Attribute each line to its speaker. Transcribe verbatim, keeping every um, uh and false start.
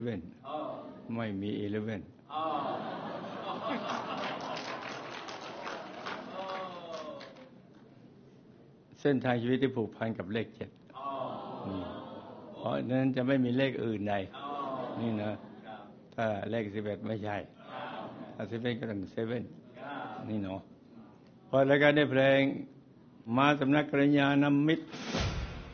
Speaker 1: เว่นไม่มีอีเลฟเว่นเส้นทางชีวิตที่ผูกพันกับเลขเจ็ดนี่เพราะนั้นจะไม่มีเลขอื่นใดนี่นะถ้าเลขสิบเอ็ดไม่ใช่ถ้าสิบเอ็ดก็ต้องเซเว่นนี่เนาะพอรายการได้เพลงมาสำนักกัลยาณมิตร